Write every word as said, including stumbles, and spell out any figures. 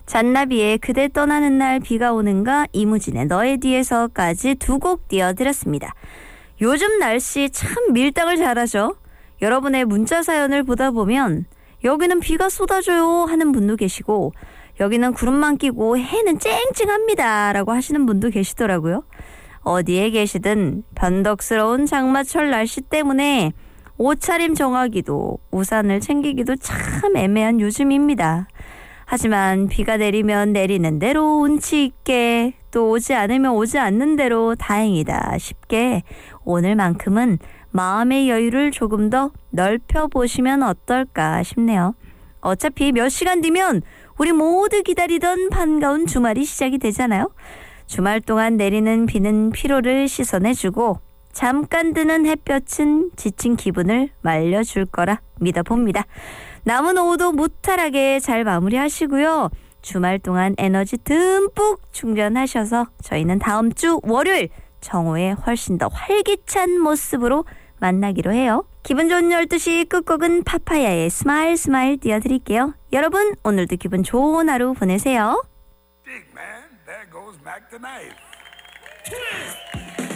잔나비의 그대 떠나는 날 비가 오는가, 이무진의 너의 뒤에서까지 두 곡 띄워드렸습니다. 요즘 날씨 참 밀당을 잘하죠. 여러분의 문자 사연을 보다 보면 여기는 비가 쏟아져요 하는 분도 계시고, 여기는 구름만 끼고 해는 쨍쨍합니다 라고 하시는 분도 계시더라고요. 어디에 계시든 변덕스러운 장마철 날씨 때문에 옷차림 정하기도 우산을 챙기기도 참 애매한 요즘입니다. 하지만 비가 내리면 내리는 대로 운치 있게, 또 오지 않으면 오지 않는 대로 다행이다 싶게 오늘만큼은 마음의 여유를 조금 더 넓혀보시면 어떨까 싶네요. 어차피 몇 시간 뒤면 우리 모두 기다리던 반가운 주말이 시작이 되잖아요. 주말 동안 내리는 비는 피로를 씻어내주고 잠깐 드는 햇볕은 지친 기분을 말려줄 거라 믿어봅니다. 남은 오후도 무탈하게 잘 마무리하시고요. 주말 동안 에너지 듬뿍 충전하셔서 저희는 다음 주 월요일 정오에 훨씬 더 활기찬 모습으로 만나기로 해요. 기분 좋은 열두 시 끝곡은 파파야의 스마일 스마일 띄워드릴게요. 여러분 오늘도 기분 좋은 하루 보내세요. Big man, there goes Mac the knife.